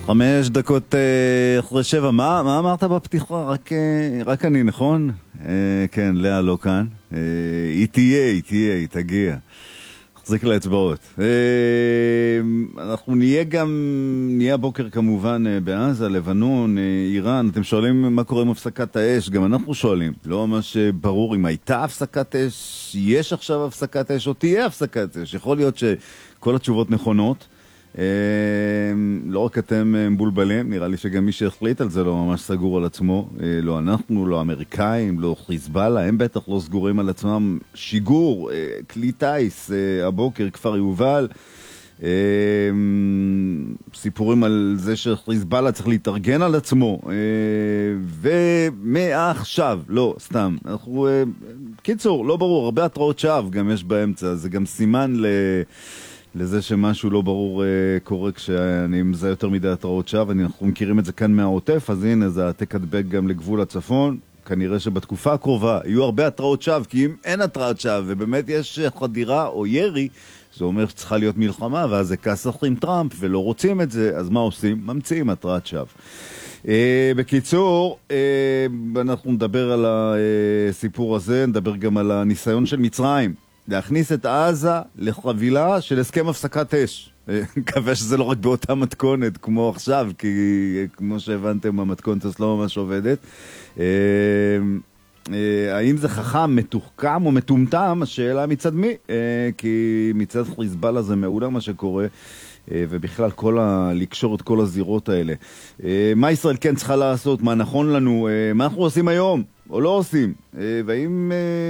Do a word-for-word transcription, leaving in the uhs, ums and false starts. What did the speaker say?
חמש דקות אה, אחרי שבע. מה, מה אמרת בפתיחה? רק, אה, רק אני, נכון? אה, כן, לאה לא כאן. אה, היא תהיה, היא תהיה, היא תגיע. חזיק לאצבעות. אה, אנחנו נהיה גם, נהיה הבוקר כמובן אה, בעזה, לבנון, אה, איראן. אתם שואלים מה קורה עם הפסקת האש? גם אנחנו שואלים. לא ממש ברור אם הייתה הפסקת אש, יש עכשיו הפסקת אש או תהיה הפסקת אש. יכול להיות שכל התשובות נכונות. לא רק אתם מבולבלים, נראה לי שגם מי שהחליט על זה לא ממש סגור על עצמו, לא אנחנו, לא אמריקאים, לא חיזבאללה, הם בטח לא סגורים על עצמם. שיגור, כלי טייס, הבוקר, כפר יובל, סיפורים על זה שחיזבאללה צריך להתארגן על עצמו, ומעכשיו, לא, סתם, אנחנו, קיצור, לא ברור, הרבה התראות שווא גם יש באמצע, זה גם סימן ל... לזה שמשהו לא ברור uh, קורה כשאני מזהה יותר מדי התראות שווא. אנחנו מכירים את זה כאן מהעוטף, אז הנה זה העתק הדבק גם לגבול הצפון. כנראה שבתקופה הקרובה יהיו הרבה התראות שווא, כי אם אין התראות שווא ובאמת יש חדירה או ירי, זה אומר שצריכה להיות מלחמה, ואז זה כסח עם טראמפ ולא רוצים את זה, אז מה עושים? ממציאים התראות שווא. Uh, בקיצור, uh, אנחנו נדבר על הסיפור הזה, נדבר גם על הניסיון של מצרים להכניס את עזה לחבילה של הסכם הפסקת אש. מקווה שזה לא רק באותה מתכונת כמו עכשיו, כי כמו שהבנתם המתכונת הזאת לא ממש עובדת. האם זה חכם, מתוחכם או מטומטם? השאלה מצד מי? כי מצד חיזבאללה זה מעולה מה שקורה, ובכלל כל ה... לקשור את כל הזירות האלה. מה ישראל כן צריכה לעשות? מה נכון לנו? מה אנחנו עושים היום? או לא עושים? והאם